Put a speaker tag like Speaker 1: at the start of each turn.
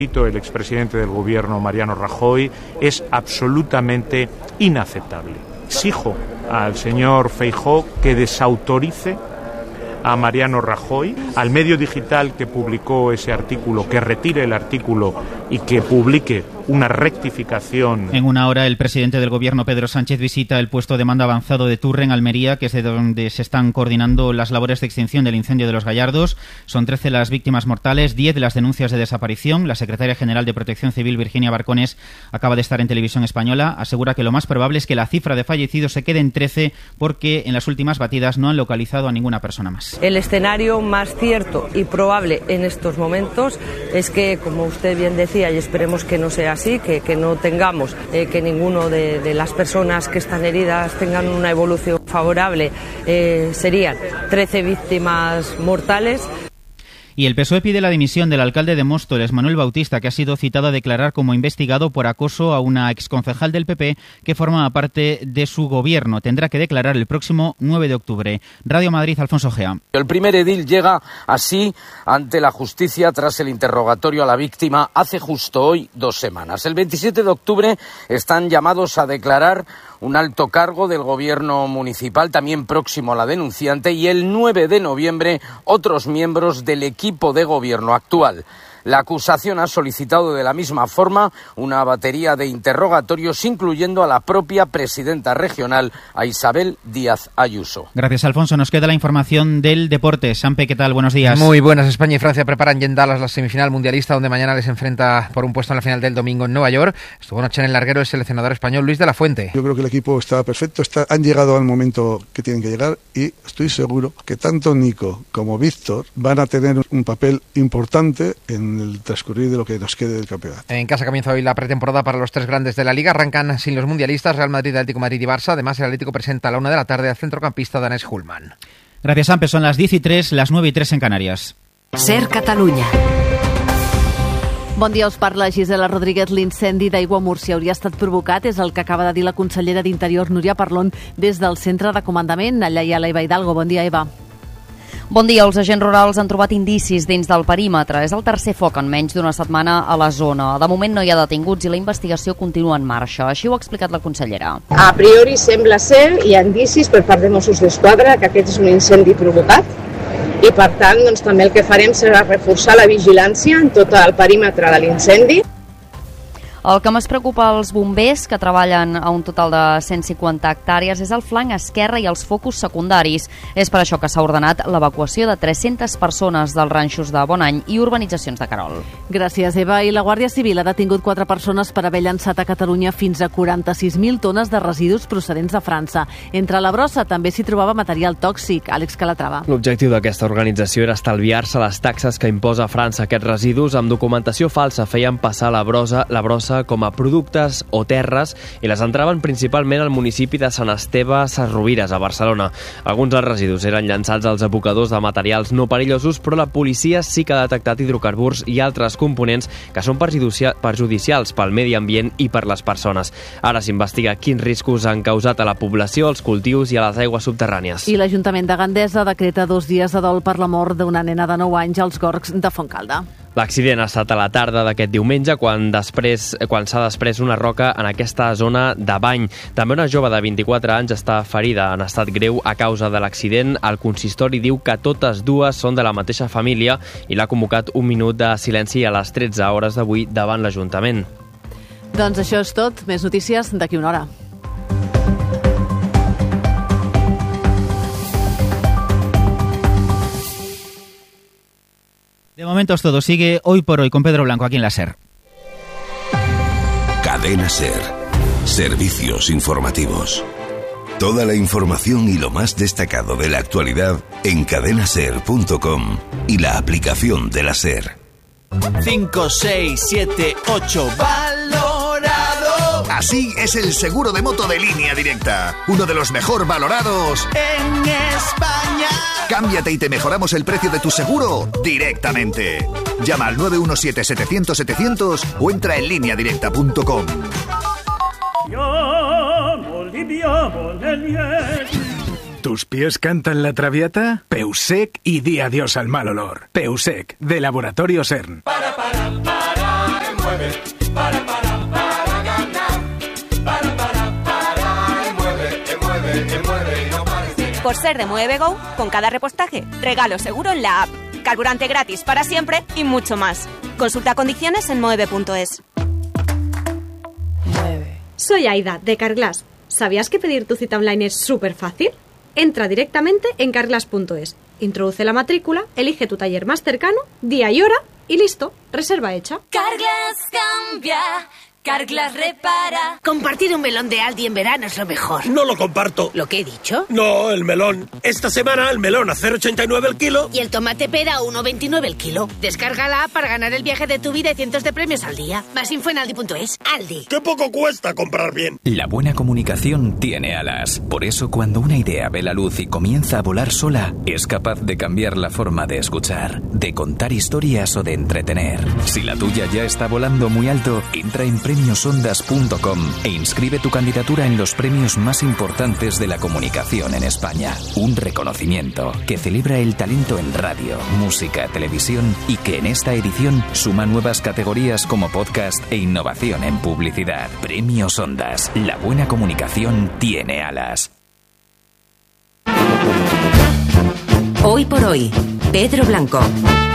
Speaker 1: El expresidente del gobierno, Mariano Rajoy, es absolutamente inaceptable. Exijo al señor Feijóo que desautorice a Mariano Rajoy, al medio digital que publicó ese artículo, que retire el artículo y que publique una rectificación.
Speaker 2: En una hora, el presidente del gobierno, Pedro Sánchez, visita el puesto de mando avanzado de Turre, en Almería, que es de donde se están coordinando las labores de extinción del incendio de Los Gallardos. Son 13 las víctimas mortales, 10 las denuncias de desaparición. La secretaria general de Protección Civil, Virginia Barcones, acaba de estar en Televisión Española. Asegura que lo más probable es que la cifra de fallecidos se quede en 13 porque en las últimas batidas no han localizado a ninguna persona más.
Speaker 3: El escenario más cierto y probable en estos momentos es que, como usted bien decía, y esperemos que no sea así, que no tengamos que ninguno de las personas que están heridas tengan una evolución favorable, serían 13 víctimas mortales.
Speaker 2: Y el PSOE pide la dimisión del alcalde de Móstoles, Manuel Bautista, que ha sido citado a declarar como investigado por acoso a una exconcejal del PP que forma parte de su gobierno. Tendrá que declarar el próximo 9 de octubre. Radio Madrid, Alfonso Gea.
Speaker 4: El primer edil llega así ante la justicia tras el interrogatorio a la víctima hace justo hoy 2 semanas. El 27 de octubre están llamados a declarar un alto cargo del gobierno municipal, también próximo a la denunciante, y el 9 de noviembre otros miembros del equipo de gobierno actual. La acusación ha solicitado de la misma forma una batería de interrogatorios, incluyendo a la propia presidenta regional, a Isabel Díaz Ayuso.
Speaker 2: Gracias, Alfonso. Nos queda la información del deporte. Sampe, ¿qué tal? Buenos días.
Speaker 5: Muy buenas. España y Francia preparan ya en Dallas la semifinal mundialista, donde mañana les enfrenta por un puesto en la final del domingo en Nueva York. Estuvo anoche en el larguero el seleccionador español Luis de la Fuente.
Speaker 6: Yo creo que el equipo está perfecto, han llegado al momento que tienen que llegar y estoy seguro que tanto Nico como Víctor van a tener un papel importante en el transcurrir de lo que nos quede del campeonato.
Speaker 5: En casa comienza hoy la pretemporada para los 3 grandes de la Liga. Arrancan sin los mundialistas Real Madrid, Atlético de Madrid y Barça. Además, el Atlético presenta a la 1 de la tarde al centrocampista danés Hullman.
Speaker 2: Gracias, Sampe. Son las 10:03, las 9:03 en Canarias.
Speaker 7: Ser Catalunya.
Speaker 8: Bon dia, us parla Gisela Rodríguez. L'incendi d'aigua a Múrcia hauria estat provocat, és el que acaba de dir la consellera d'Interior, Núria Parlon, des del centre de comandament. Allà hi ha l'Eva Hidalgo. Bon dia, Eva.
Speaker 9: Bon dia. Els agents rurals han trobat indicis dins del perímetre. És el tercer foc en menys d'una setmana a la zona. De moment no hi ha detinguts i la investigació continua en marxa. Així ho ha explicat la consellera.
Speaker 10: A priori sembla ser, hi ha indicis per part de Mossos d'Esquadra, que aquest és un incendi provocat i per tant doncs, també el que farem serà reforçar la vigilància en tot el perímetre de l'incendi.
Speaker 9: El que més preocupa als bombers, que treballen a un total de 150 hectàrees, és el flanc esquerre i els focus secundaris. És per això que s'ha ordenat l'evacuació de 300 persones dels ranxos de Bonany i urbanitzacions de Querol.
Speaker 8: Gràcies, Eva. I la Guàrdia Civil ha detingut 4 persones per haver llançat a Catalunya fins a 46.000 tones de residus procedents de França. Entre la brossa també s'hi trobava material tòxic. Àlex Calatrava.
Speaker 11: L'objectiu d'aquesta organització era estalviar-se les taxes que imposa França. Aquests residus, amb documentació falsa, feien passar la brossa com a productes o terres i les entraven principalment al municipi de Sant Esteve Sesrovires, a Barcelona. Alguns dels residus eren llançats als abocadors de materials no perillosos, però la policia sí que ha detectat hidrocarburs i altres components que són perjudicials pel medi ambient i per les persones. Ara s'investiga quins riscos han causat a la població, als cultius i a les aigües subterrànies.
Speaker 8: I l'Ajuntament de Gandesa decreta 2 dies de dol per la mort d'una nena de 9 anys als Gorgs de Fontcalda.
Speaker 11: L'accident ha estat a la tarda d'aquest diumenge quan s'ha desprès una roca en aquesta zona de bany. També una jove de 24 anys està ferida en estat greu a causa de l'accident. El consistori diu que totes dues són de la mateixa família i l'ha convocat un minut de silenci a les 13 hores d'avui davant l'Ajuntament.
Speaker 8: Doncs això és tot. Més notícies d'aquí una hora.
Speaker 2: De momento es todo. Sigue Hoy por Hoy con Pedro Blanco aquí en la SER.
Speaker 12: Cadena SER. Servicios informativos. Toda la información y lo más destacado de la actualidad en cadenaser.com y la aplicación de la SER.
Speaker 13: 5, 6, 7, 8, valorado.
Speaker 14: Así es el seguro de moto de Línea Directa. Uno de los mejor valorados
Speaker 13: en España.
Speaker 14: Cámbiate y te mejoramos el precio de tu seguro directamente. Llama al 917-700-700 o entra en lineadirecta.com.
Speaker 15: ¿Tus pies cantan la traviata? Peusec y di adiós al mal olor. Peusec, de Laboratorio CERN.
Speaker 7: Por ser de Mueve-Go, con cada repostaje, regalo seguro en la app, carburante gratis para siempre y mucho más. Consulta condiciones en moeve.es.
Speaker 16: Soy Aida, de Carglass. ¿Sabías que pedir tu cita online es súper fácil? Entra directamente en carglass.es, introduce la matrícula, elige tu taller más cercano, día y hora y listo, reserva hecha.
Speaker 17: Carglass cambia, Carglass repara. Compartir un melón de Aldi en verano es lo mejor.
Speaker 18: No lo comparto.
Speaker 17: ¿Lo que he dicho?
Speaker 18: No, el melón. Esta semana el melón a 0,89 el kilo.
Speaker 17: Y el tomate pera a 1,29 el kilo. Descárgala para ganar el viaje de tu vida y cientos de premios al día. Más info en aldi.es. Aldi.
Speaker 18: ¡Qué poco cuesta comprar bien!
Speaker 19: La buena comunicación tiene alas. Por eso cuando una idea ve la luz y comienza a volar sola, es capaz de cambiar la forma de escuchar, de contar historias o de entretener. Si la tuya ya está volando muy alto, entra en premiosondas.com e inscribe tu candidatura en los premios más importantes de la comunicación en España. Un reconocimiento que celebra el talento en radio, música, televisión y que en esta edición suma nuevas categorías como podcast e innovación en publicidad. Premios Ondas. La buena comunicación tiene alas.
Speaker 20: Hoy por hoy, Pedro Blanco.